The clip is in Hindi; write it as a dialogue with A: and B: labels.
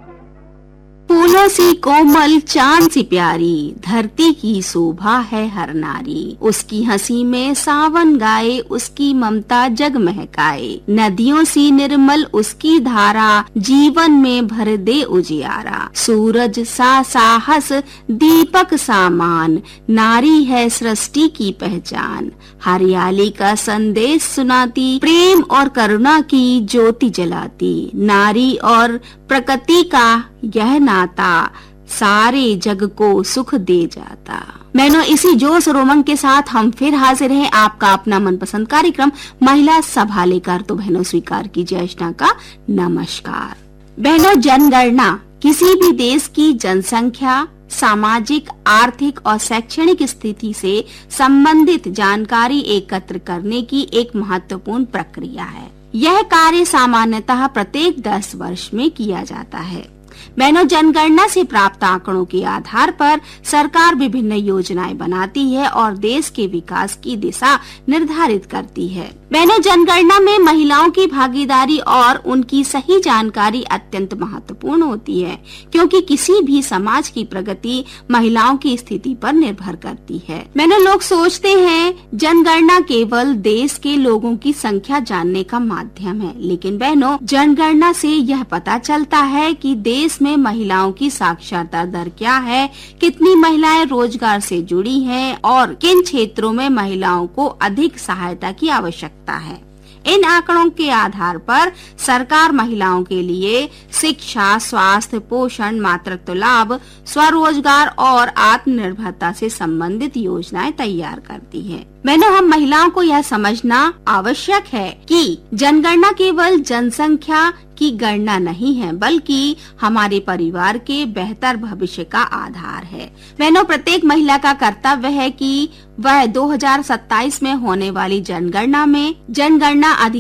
A: फूलों सी कोमल चांद सी प्यारी, धरती की शोभा है हर नारी। उसकी हंसी में सावन गाए, उसकी ममता जग महकाए। नदियों सी निर्मल उसकी धारा, जीवन में भर दे उजियारा। सूरज सा साहस, दीपक सा मान, नारी है सृष्टि की पहचान। हरियाली का संदेश सुनाती, प्रेम और करुणा की ज्योति जलाती। नारी और प्रकृति का यह नाता सारे जग को सुख दे जाता। बहनों, इसी जोश और उमंग के साथ हम फिर हाजिर हैं आपका अपना मनपसंद कार्यक्रम महिला सभा लेकर। तो बहनों, स्वीकार कीजिए अर्चना का नमस्कार। बहनों, जनगणना किसी भी देश की जनसंख्या, सामाजिक, आर्थिक और शैक्षणिक स्थिति से संबंधित जानकारी एकत्र करने की एक महत्वपूर्ण प्रक्रिया है। यह कार्य सामान्यतः प्रत्येक 10 वर्ष में किया जाता है। बहनों, जनगणना से प्राप्त आंकड़ों के आधार पर सरकार विभिन्न योजनाएं बनाती है और देश के विकास की दिशा निर्धारित करती है। बहनों, जनगणना में महिलाओं की भागीदारी और उनकी सही जानकारी अत्यंत महत्वपूर्ण होती है, क्योंकि किसी भी समाज की प्रगति महिलाओं की स्थिति पर निर्भर करती है। बहनों, लोग सोचते हैं जनगणना केवल देश के लोगों की संख्या जानने का माध्यम है, लेकिन बहनों, जनगणना से यह पता चलता है कि देश में महिलाओं की साक्षरता दर क्या है, कितनी महिलाएं रोजगार से जुड़ी हैं और किन क्षेत्रों में महिलाओं को अधिक सहायता की आवश्यकता है। इन आंकड़ों के आधार पर सरकार महिलाओं के लिए शिक्षा, स्वास्थ्य, पोषण, मातृत्व लाभ, स्वरोजगार और आत्मनिर्भरता से संबंधित योजनाएं तैयार करती है। बहनों, हम महिलाओं को यह समझना आवश्यक है कि जनगणना केवल जनसंख्या की गणना नहीं है, बल्कि हमारे परिवार के बेहतर भविष्य का आधार है। बहनों, प्रत्येक महिला का कर्तव्य है कि वह 2027 में होने वाली जनगणना